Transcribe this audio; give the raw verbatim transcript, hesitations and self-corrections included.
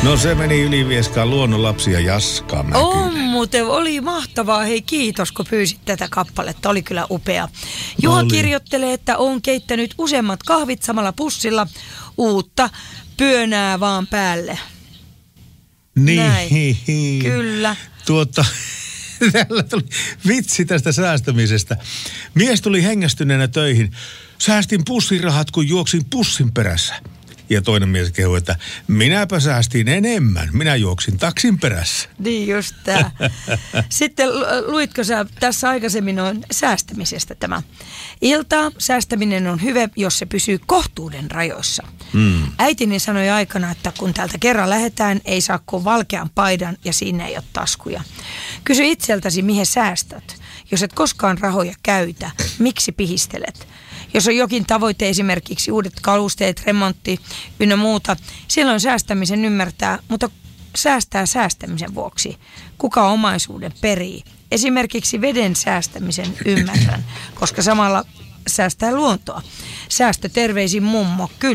No se meni Ylivieskaan luonnonlapsi ja Jaska Mäkylä. On muuten, oli mahtavaa. Hei, kiitos kun pyysit tätä kappaletta. Oli kyllä upea. Juha oli. Kirjoittelee, että on keittänyt useammat kahvit samalla pussilla. Uutta pyönää vaan päälle. Niin. Näin. Kyllä. Tuota, täällä tuli vitsi tästä säästämisestä. Mies tuli hengästyneenä töihin. Säästin pussirahat, kun juoksin pussin perässä. Ja toinen mies kehui, että minäpä säästin enemmän. Minä juoksin taksin perässä. Niin just tää. Sitten luitko sä tässä aikaisemmin on säästämisestä tämä. Iltaa säästäminen on hyvä, jos se pysyy kohtuuden rajoissa. Mm. Äitini sanoi aikana, että kun täältä kerran lähdetään, ei saa kuin valkean paidan ja siinä ei ole taskuja. Kysy itseltäsi, mihin säästät. Jos et koskaan rahoja käytä, miksi pihistelet? Jos on jokin tavoite, esimerkiksi uudet kalusteet, remontti ynnä muuta, silloin säästämisen ymmärtää, mutta säästää säästämisen vuoksi. Kuka omaisuuden perii? Esimerkiksi veden säästämisen ymmärrän, koska samalla säästää luontoa. Säästöterveisin mummo, kyllä.